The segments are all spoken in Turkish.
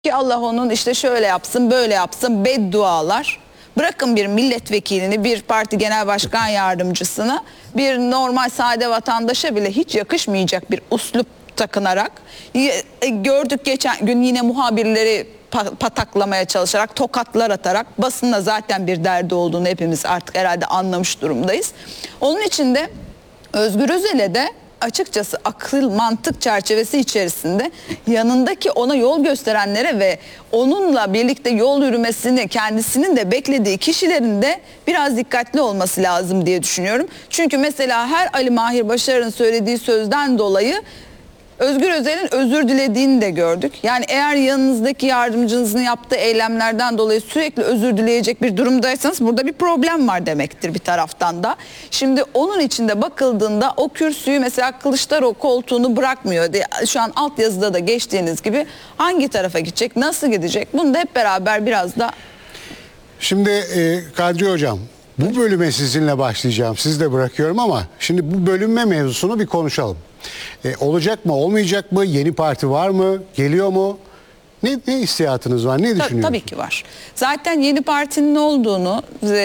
ki Allah onun işte şöyle yapsın böyle yapsın beddualar. Bırakın bir milletvekilini, bir parti genel başkan yardımcısını, bir normal sade vatandaşa bile hiç yakışmayacak bir üslup takınarak gördük geçen gün yine muhabirleri pataklamaya çalışarak, tokatlar atarak, basında zaten bir derdi olduğunu hepimiz artık herhalde anlamış durumdayız. Onun için de Özgür Özel'e de açıkçası akıl mantık çerçevesi içerisinde yanındaki ona yol gösterenlere ve onunla birlikte yol yürümesini kendisinin de beklediği kişilerin de biraz dikkatli olması lazım diye düşünüyorum. Çünkü mesela her Ali Mahir Başarır'ın söylediği sözden dolayı Özgür Özel'in özür dilediğini de gördük. Yani eğer yanınızdaki yardımcınızın yaptığı eylemlerden dolayı sürekli özür dileyecek bir durumdaysanız burada bir problem var demektir bir taraftan da. Şimdi onun içinde bakıldığında o kürsüyü mesela Kılıçdaroğlu koltuğunu bırakmıyor. Şu an altyazıda da geçtiğiniz gibi hangi tarafa gidecek, nasıl gidecek? Bunu da hep beraber biraz da... Şimdi Kadri Hocam, bu bölüme sizinle başlayacağım. Siz de bırakıyorum ama şimdi bu bölünme mevzusunu bir konuşalım. Olacak mı, olmayacak mı? Yeni parti var mı? Geliyor mu? Ne hissiyatınız var? Ne düşünüyorsunuz? Tabii ki var. Zaten yeni partinin olduğunu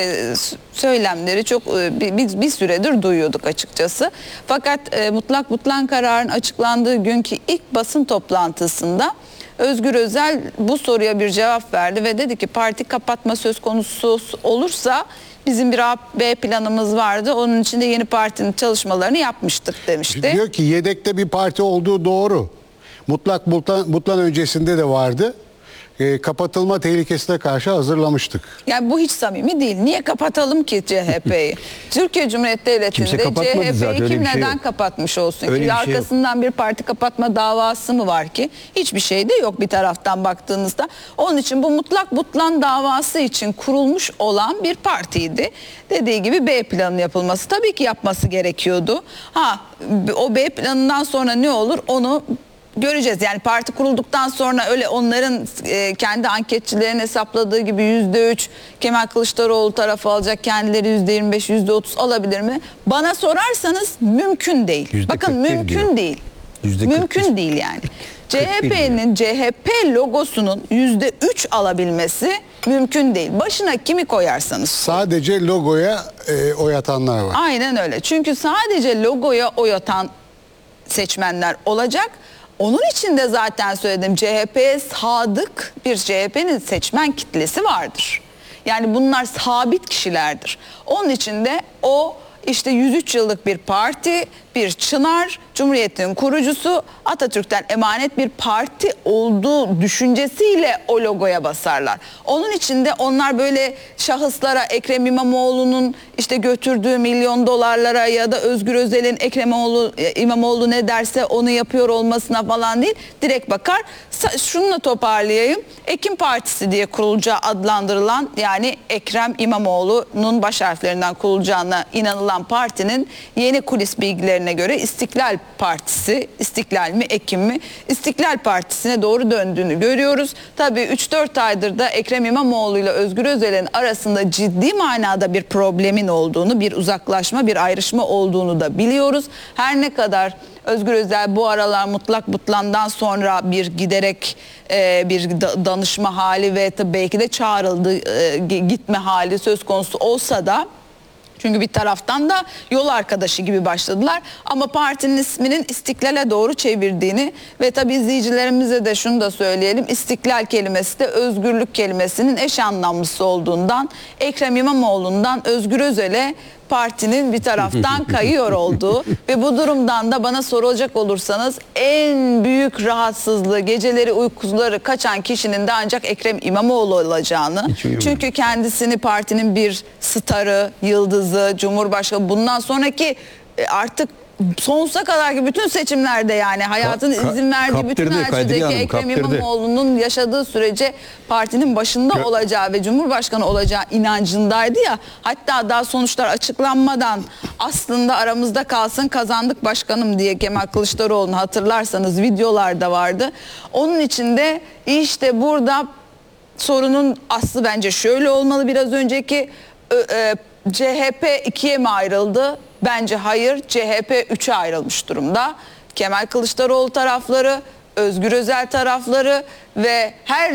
söylemleri çok bir süredir duyuyorduk açıkçası. Fakat mutlak butlan kararın açıklandığı günkü ilk basın toplantısında Özgür Özel bu soruya bir cevap verdi ve dedi ki parti kapatma söz konusu olursa bizim bir A, B planımız vardı. Onun için de yeni partinin çalışmalarını yapmıştık demişti. Diyor ki yedekte bir parti olduğu doğru. Mutlak butlan öncesinde de vardı. Kapatılma tehlikesine karşı hazırlamıştık. Yani bu hiç samimi değil. Niye kapatalım ki CHP'yi? Türkiye Cumhuriyeti Devleti'nde CHP'yi kim neden kapatmış olsun ki? Arkasından bir parti kapatma davası mı var ki? Hiçbir şey de yok bir taraftan baktığınızda. Onun için bu mutlak butlan davası için kurulmuş olan bir partiydi. Dediği gibi B planı yapılması tabii ki yapması gerekiyordu. O B planından sonra ne olur onu göreceğiz. Yani parti kurulduktan sonra öyle onların kendi anketçilerin hesapladığı gibi %3 Kemal Kılıçdaroğlu tarafı alacak, kendileri %25, %30 alabilir mi? Bana sorarsanız mümkün değil. Bakın mümkün değil. Mümkün değil yani. CHP'nin CHP logosunun %3 alabilmesi mümkün değil. Başına kimi koyarsanız. Sadece logoya oy atanlar var. Aynen öyle. Çünkü sadece logoya oy atan seçmenler olacak. Onun için de zaten söyledim, CHP'ye sadık bir CHP'nin seçmen kitlesi vardır. Yani bunlar sabit kişilerdir. Onun için de o işte 103 yıllık bir parti, bir çınar, Cumhuriyet'in kurucusu, Atatürk'ten emanet bir parti olduğu düşüncesiyle o logoya basarlar. Onun için de onlar böyle şahıslara, Ekrem İmamoğlu'nun işte götürdüğü milyon dolarlara ya da Özgür Özel'in İmamoğlu ne derse onu yapıyor olmasına falan değil, direkt bakar. Şununla toparlayayım. Ekim Partisi diye kurulacağı adlandırılan, yani Ekrem İmamoğlu'nun baş harflerinden kurulacağına inanılan partinin yeni kulis bilgilerine göre İstiklal Partisi, İstiklal mi Ekim mi, İstiklal Partisi'ne doğru döndüğünü görüyoruz. Tabii 3-4 aydır da Ekrem İmamoğlu ile Özgür Özel'in arasında ciddi manada bir problemin olduğunu, bir uzaklaşma, bir ayrışma olduğunu da biliyoruz. Her ne kadar Özgür Özel bu aralar mutlak butlandan sonra bir giderek bir danışma hali ve tabii belki de çağrıldı gitme hali söz konusu olsa da, çünkü bir taraftan da yol arkadaşı gibi başladılar. Ama partinin isminin İstiklal'e doğru çevirdiğini ve tabii izleyicilerimize de şunu da söyleyelim. İstiklal kelimesi de özgürlük kelimesinin eş anlamlısı olduğundan, Ekrem İmamoğlu'ndan Özgür Özel'e partinin bir taraftan kayıyor olduğu ve bu durumdan da bana soracak olursanız en büyük rahatsızlığı, geceleri uykuları kaçan kişinin de ancak Ekrem İmamoğlu olacağını. Çünkü kendisini partinin bir starı, yıldızı, Cumhurbaşkanı, bundan sonraki artık sonsuza kadarki bütün seçimlerde, yani hayatın izin verdiği bütün her şeydeki Ekrem İmamoğlu'nun yaşadığı sürece partinin başında olacağı ve Cumhurbaşkanı olacağı inancındaydı ya. Hatta daha sonuçlar açıklanmadan aslında aramızda kalsın kazandık başkanım diye Kemal Kılıçdaroğlu'nu hatırlarsanız videolarda vardı. Onun için de işte burada sorunun aslı bence şöyle olmalı: biraz önceki CHP ikiye mi ayrıldı? Bence hayır. CHP 3'e ayrılmış durumda. Kemal Kılıçdaroğlu tarafları Özgür Özel tarafları ve her